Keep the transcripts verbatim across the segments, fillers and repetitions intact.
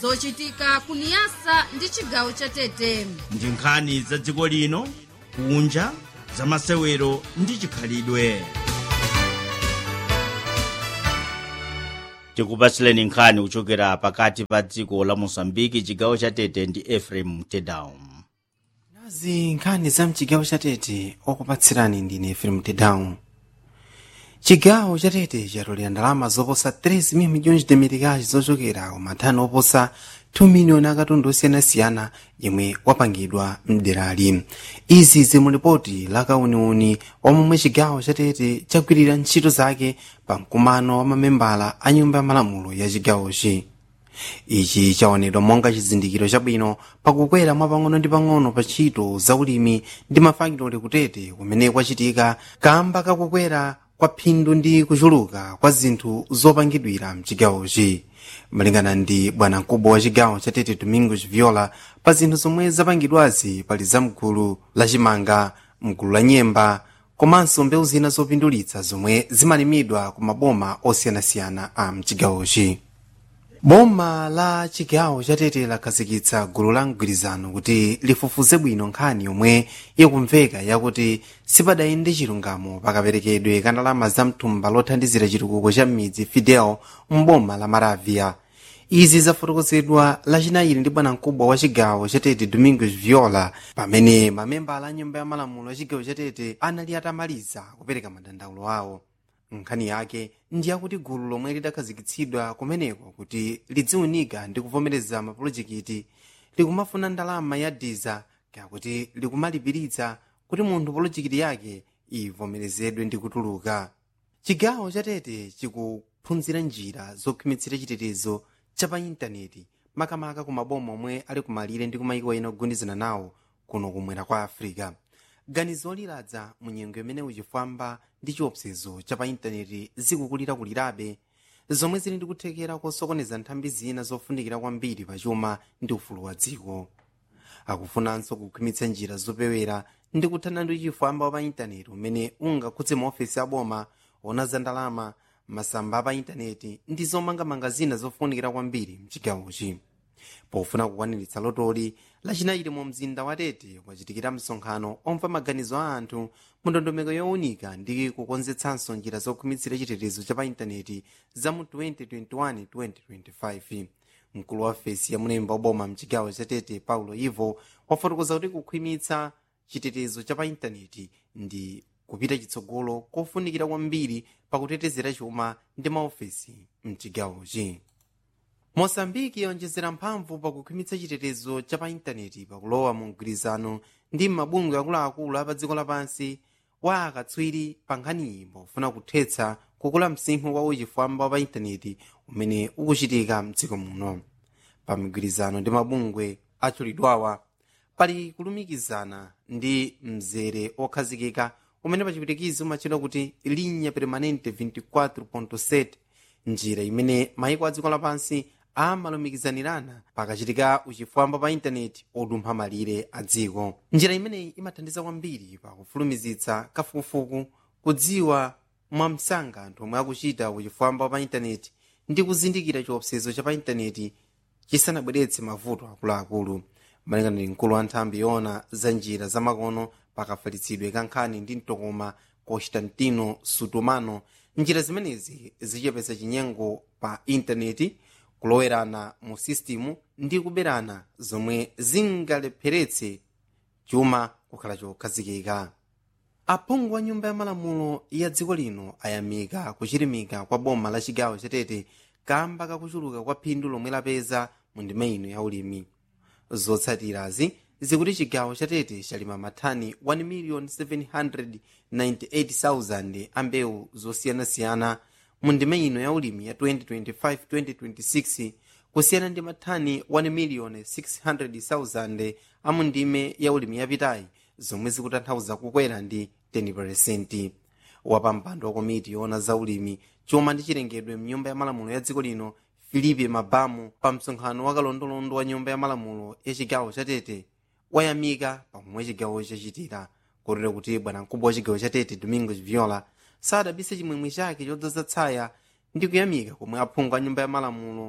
zochitika kuniyasa ndi chigawo cha Tete, ndi nkhani za dziko lino kunja za masewero ndi chikhalidwe. Tikupatsileni nkhani kuchokera pakati pa dziko la Mozambiki, chigawo cha Tete ndi Ephraim Tedown. Nazi nkhani za mchigawo cha Tete okupatsirani ndine Ephraim Tedown. Chigawo cha Tete chatolera ndalama zoposa treze mil milhões de meticais zochokera ku mathani oposa two miliyoni akatundu osiyanasiyana yemwe wapangidwa mderali. Izi zili mu ripoti la kauniuni wamomwe chigawo cha Tete chagwirira ntchito zake pa mkumano wa mamembala a nyumba ya malamulo ya chigawochi. Ichi chaonedwa monga chizindikiro chabwino pakukwera mwapang'ono ndi pang'ono pa ntchito za ulimi ndi mafakitole ku Tete kumene kwachitika kamba kakukwera kwa phindu ndi kuchuluka kwa zinthu zopangidwira mchigawochi. Malingana ndi bwanamkubwa wa chigawo cha Tete Domingos Viola, pa zinthu zomwe zapangidwazi pali za mgulu la chimanga, mgulu la nyemba, komanso mbewu zina zopindulitsa zomwe zimalimidwa ku maboma osiyanasiyana a mchigawochi. Boma la chigawo cha Tete lakhazikitsa gulu la mgwirizano kuti lifufuze bwino nkhani yomwe ikumveka yakuti sipadayende chilungamo pakaperekedwe ka ndalama za mthumba lothandizira chitukuko cha m'midzi Fidel m'boma la Maravia. Izi zafotokozedwa lachinayi ndi bwanamkubwa wa chigawo cha Tete Domingos Viola pamene mamembala a nyumba ya malamulo a chigawo cha Tete anali atamaliza kupereka madandaulo awo. Nkhani yake ndi yakuti gulu lomwe lidakhazikitsidwa kumeneko kuti lidziunika ndi kuvomereza mapulojekiti likumafuna ndalama ya diza kakuti likumalipiritsa kuti munthu polojekiti yake ivomerezedwe ndi kutuluka. Chigawo cha Tete chikuphunzira njira zokhwimitsira chitetezo cha pa intaneti makamaka ku maboma omwe ali kumalire ndi kumayiko ena ogundizana nawo kuno kumwera kwa Afrika. Ganizo liladza mu nyengo imene uchifwamba ndi chiopsezo cha pa intaneti zikukulirakulirabe zomwe zili ndi kuthekera kosokoneza nthambi zina zofunikira kwambiri pa chuma ndi ufulu wa dziko. Akufunanso kukhwimitsa njira zopewera ndi kuthana ndi uchifwamba wa pa intaneti umene ungakhudze maofesi a boma, ona za ndalama, masamba a pa intaneti ndi zomangamanga zina zofunikira kwambiri mchigawochi. Pofuna kukwaniritsa lotoli lachinayi mu mzinda wa Tete kwachitikira msonkhano omva maganizo a anthu mu ndondomeko yowunika ndi kukonzetsanso njira zokhwimitsira chitetezo cha pa intaneti za mu twenty twenty-one twenty twenty-five. Mkulu wa ofesi ya mlembi wa boma mchigawo cha Tete Paulo Ivo wafotokoza kuti kukhwimitsa chitetezo cha pa intaneti ndi kupita chitsogolo kofunikira kwambiri pakutetezera chuma ndi maofesi mchigawochi. Mozambiki yonjezera mphamvu pakukhwimitsa chitetezo cha pa intaneti pakulowa mu mgwirizano ndi mabungwe akuluakulu a pa dziko lapansi wa akatswiri pa nkhaniyi pofuna kuthetsa kukula msinkhu wa uchifwamba wa pa intaneti umene ukuchitika mdziko muno. Pa mgwirizano ndi mabungwe achulidwawa pali kulumikizana ndi mzere okhazikika umene pachipitikizi umachedwa kuti linha permanente twenty-four point seven, njira imene mayiko a dziko lapansi amalumikizanirana pakachitika uchifwamba pa intaneti odumpha malire a dziko. Njira imeneyi imathandiza kwambiri pakufulumizitsa kafukufuku kudziwa mwamsanga anthu omwe akuchita uchifwamba pa intaneti ndi kuzindikira chiopsezo cha pa intaneti chisanabweretse mavuto akuluakulu. Malingana ndi mkulu wa nthambi yoona za njira zamakono pakafalitsidwe ka nkhani ndi mtokoma Constantino Sutumano, njira zimenezi zichepetsa chinyengo pa intaneti, kulowerana mu sistimu ndi kuberana zomwe zingalepheretse chuma kukhala chokhazikika. Aphungu a nyumba ya malamulo ya dziko lino ayamika kuchirimika kwa boma la chigawo cha Tete kamba kakuchuluka kwa phindu lomwe lapeza mu ndima ino ya ulimi. Zotsatirazi zikuti chigawo cha Tete chalima mathani one million seven hundred ninety-eight thousand a mbewu zosiyanasiyana mu ndima ino ya ulimi ya twenty twenty-five twenty twenty-six kusiyana ndi mathani one million six hundred thousand a mu ndime ya ulimi yapitayi zomwe zikutanthauza kukwera ndi ten percent. Wapampando wa komiti yoona za ulimi, chuma ndi chilengedwe mnyumba ya malamulo ya dziko lino Filipe Mabamu pa msonkhano wa kalondolondo wa nyumba ya malamulo ya chigawo cha Tete wayamika pamwe chigawo chachitira kotera kuti bwanamkubwa wa chigawo cha Tete Domingos Viola sadabise chimwemwe chake chodzaza tsaya ndi kuyamika komwe aphungu a nyumba ya malamulo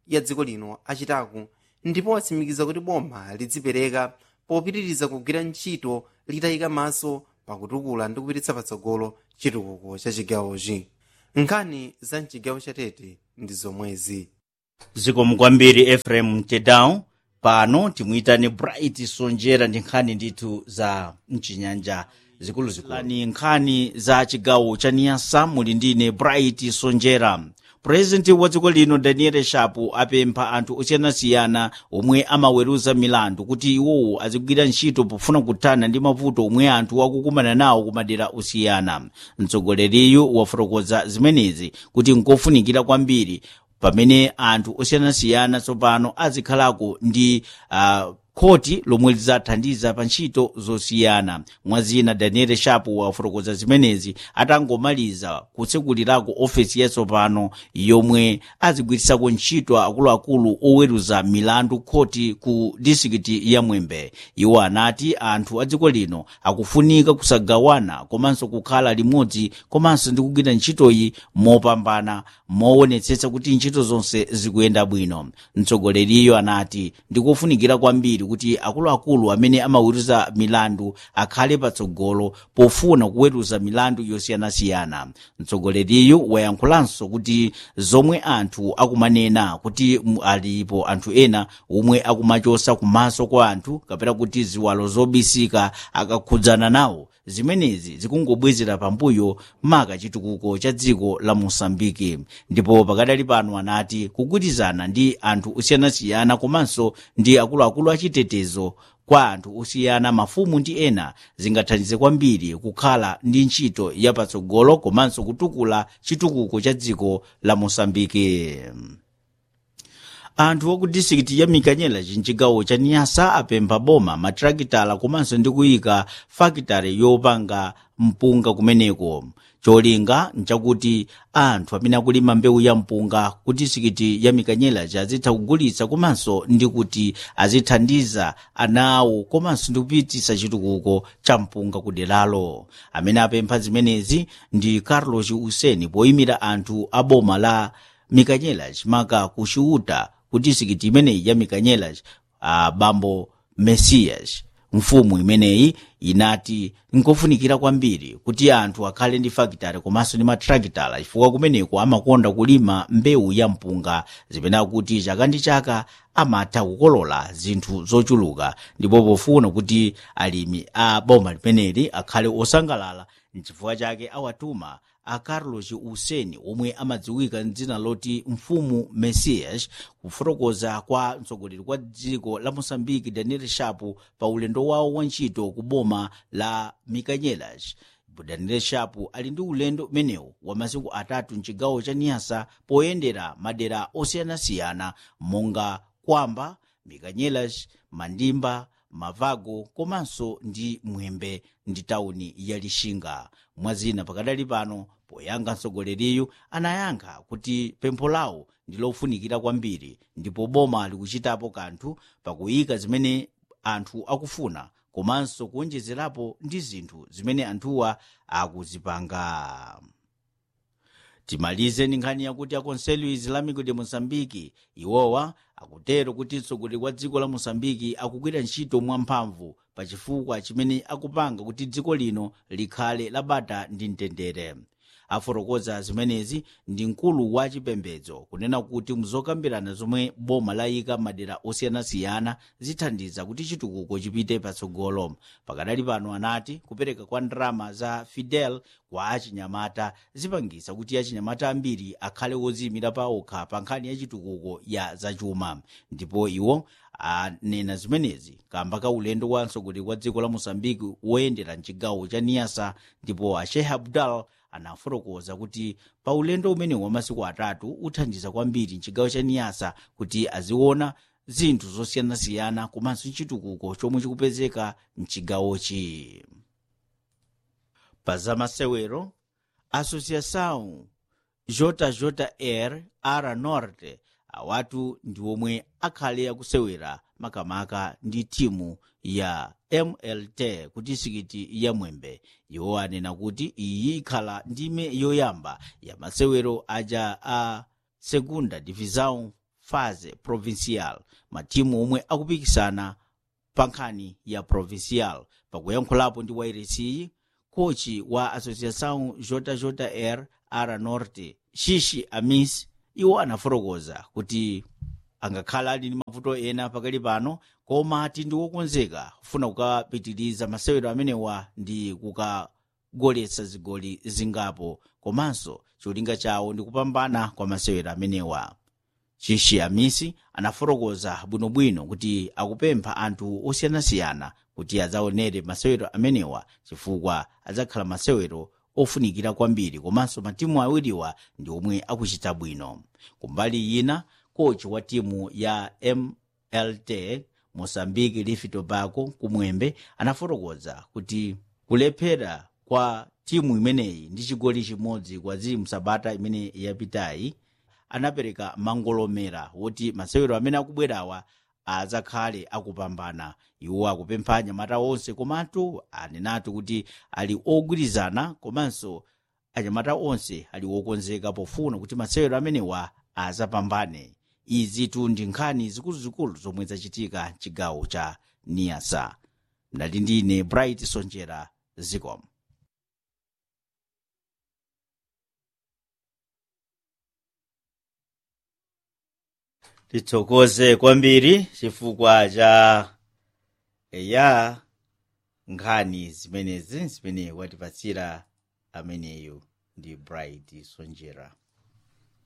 ya dziko lino achitaku ndipo atsimikiza kuti boma lidzipereka popitiriza kugwira ntchito litayika maso pakutukula ndi kupititsa patsogolo chitukuko cha chigawochi. Nkhani za mchigawo cha Tete ndi zomwezi. zikomo kwambiri Ephraim Tedown. Pano timuyitane Bright Sonjera ndi nkhani ndithu za mchinyanja zikuluzikulu. Ni nkhani za chigawo cha Niassa muli ndine Bright Sonjera. President wa dziko lino Daniel Shapo apempha anthu osiyanasiyana omwe amaweruza milandu kuti iwowo azigwira ntchito pofuna kuthana ndi mavuto omwe anthu akukumana nawo kumadera osiyana. Mtsogoleriyu wafotokoza zimenezi kuti nkofunikira kwambiri pamene anthu osiyanasiyana tsopano azikhalako ndi uh, khoti lomwe lidzathandiza pa ntchito zosiyana. Mwazina Daniel Shapo wafotokoza zimenezi atangomaliza kutsekulirako ofesi yatsopano yomwe azigwirisako ntchito akuluakulu oweruza milandu khoti ku distrikiti ya Mwembe. Iwo anati anthu a dziko lino akufunika kusagawana komanso kukhala limodzi komanso ndi kugwira ntchitoyi mopambana moonetsetsa kuti ntchito zonse zikuyenda bwino. Mtsogoleriyo anati ndikofunikira kwambiri kuti akuluakulu amene amaweruza milandu akhale patsogolo pofuna kuweruza milandu yosiyanasiyana. Mtsogoleriyu wayankhulanso kuti zomwe anthu akumanena kuti alipo anthu ena omwe akumachosa kumaso kwa anthu kapena kuti ziwalo zobisika akakhudzana nawo, zimenezi zikungobwezera pambuyo maka chitukuko cha dziko la Mosambiki. Ndipo pakadali pano anati kugwirizana ndi anthu osiyanasiyana komanso ndi akuluakulu achitetezo kwa anthu osiyana mafumu ndi ena zingathandize kwambiri kukhala ndi ntchito yapatsogolo komanso kutukula chitukuko cha dziko la Mosambiki. Anthu oku distrikiti ya Mikanyela chinchigawo cha Niassa apempha boma matrakitala komanso ndi kuyika fakitare yopanga mpunga kumeneko. Cholinga nchakuti anthu amene akulima mbewu ya mpunga ku distrikiti ya Mikanyela azitha kugulitsa komanso ndi kuti azithandiza ana awo komanso ndi kupititsa chitukuko cha mpunga ku deralo. Amene apempha zimenezi ndi Carlos Useni poyimira anthu a boma la Mikanyela chimaka ku Chiuta ku distrikiti imeneyi ya Mikanyela. uh, Bambo Messias mfumu imeneyi inati nkofunikira kwambiri kuti anthu akhale ndi fakitare komanso ndi matrakitala chifukwa kumeneko amakonda kulima mbewu ya mpunga zimene akuti chaka ndi chaka amatha kukolola zinthu zochuluka, ndipo pofuna kuti alimi a boma limeneli akhale osangalala nchifukwa chake awatuma a Carlos Useni omwe amadziwika m'dzina loti mfumu Messias kufotokoza kwa mtsogoleri kwa dziko la Mosambiki Daniel Shapo pa ulendo wawo wa ntchito ku boma la Mikanyela. Daniel Shapo ali ndi ulendo umenewu wa masiku atatu mchigawo cha Niassa poyendera madera osiyanasiyana monga Kwamba, Mikanyela, Mandimba, Mavago komanso ndi Mwembe ndi tauni ya Lishinga. Mwazina pakadali pano poyanga mtsogoleriyu anayankha kuti pempho lawo ndi lofunikira kwambiri ndipo boma likuchitapo kanthu pakuyika zimene anthu akufuna komanso kuonjezerapo ndi zinthu zimene anthuwa akuzipanga. Timalize ndi nkhani yakuti a Conselho Islâmico de Moçambique iwowa akutero kuti mtsogoleri wa dziko la Mosambiki akugwira ntchito mwamphamvu pa chifukwa chimene akupanga kuti dziko lino likhale labata ndi mtendere. Afotokoza zimenezi ndi mkulu wa chipembedzo kunena kuti mzokambirana zomwe boma layika madera osiyanasiyana zithandiza kuti chitukuko chipite patsogolo. Pakadali pano anati kupereka kwa ndalama za Fidel kwa achinyamata zipangisa kuti achinyamata ambiri akhale oziyimira pa okha pa nkhani ya chitukuko ya zachuma. Ndipo iwo anena zimenezi kamba ka ulendo wa mtsogoleri wa dziko la Mosambiki woyendera mchigawo cha Niassa, ndipo a Sheikh Abdal anafotokoza kuti pa ulendo umene wa masiku atatu uthandiza kwambiri mchigawo cha Niassa kuti aziona zinthu zosiyanasiyana komanso chitukuko chomwe chikupezeka mchigawochi. Pa zamasewero, Associação J J R R Norte awatu ndi omwe akhale akusewera makamaka ndi timu ya M L T ku distrikiti ya Mwembe. Iwo anena kuti iyi ikhala ndime yoyamba ya masewero aja a Segunda Divisão fase provincial, matimu omwe akupikisana pa nkhani ya provincial. Pakuyankhulapo ndi wairesiyi, kochi wa Associação J J R R Norte Shishi Amis iwo anafotokoza kuti angakhala ali ndi mavuto ena pakali pano, koma ati ndi wokonzeka kufuna kukapitiriza masewero amenewa ndi kukagoletsa zigoli zingapo, komanso cholinga chawo ndi kupambana kwa masewero amenewa. Shishi Amisi anafotokoza bwinobwino kuti akupempha anthu osiyanasiyana kuti adzaonere masewero amenewa chifukwa adzakhala masewero ofunikira kwambiri, komanso matimu awiriwa ndi omwe akuchita bwino. Kumbali ina, kochi wa timu ya M L T Mozambique Leaf Tobacco kumwembe anafotokoza kuti kulephera kwa timu imeneyi ndi chigoli chimodzi kwa zimu sabata imene yapitayi anapereka mangolomera woti masewero amene akubwerawa adzakhale akupambana. Iwo akupempha anyamata onse, komatu anenatu kuti ali ogwirizana, komanso anyamata onse ali wokonzeka pofuna kuti masewero amenewa adzapambane. Izi tu ndi nkhani zikuluzikulu zomwe zachitika chigawo cha Niassa. Mnali ndine Bright Sonjera, Zikomo. Tithokoze kwambiri chifukwa cha eya nkhani zimenezi zimene watipatsira ameneyo ndi Bright Sonjera.